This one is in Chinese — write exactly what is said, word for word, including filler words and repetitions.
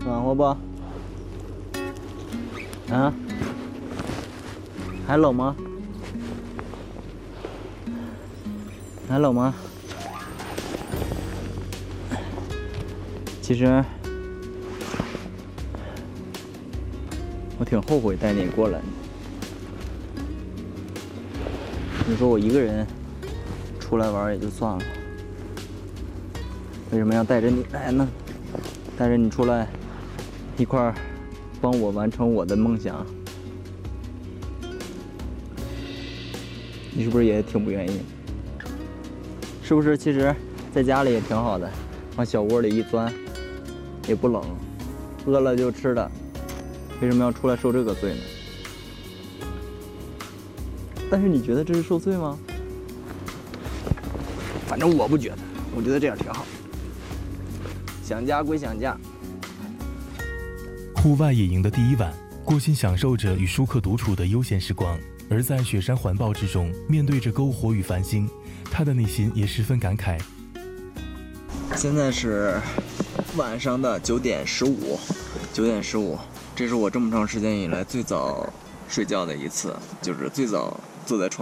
暖和不？啊？还冷吗？还冷吗？其实我挺后悔带你过来的。你说我一个人出来玩也就算了，为什么要带着你来呢？带着你出来一块儿帮我完成我的梦想，你是不是也挺不愿意？是不是？其实在家里也挺好的，往小窝里一钻，也不冷，饿了就吃的，为什么要出来受这个罪呢？但是你觉得这是受罪吗？反正我不觉得，我觉得这样挺好。想家归想家。 户外野营的第一晚，郭鑫享受着与舒克独处的悠闲时光，而在雪山环抱之中，面对着篝火与繁星，他的内心也十分感慨。 现在是晚上的九点十五，九点十五，这是我这么长时间以来最早睡觉的一次，就是最早坐在床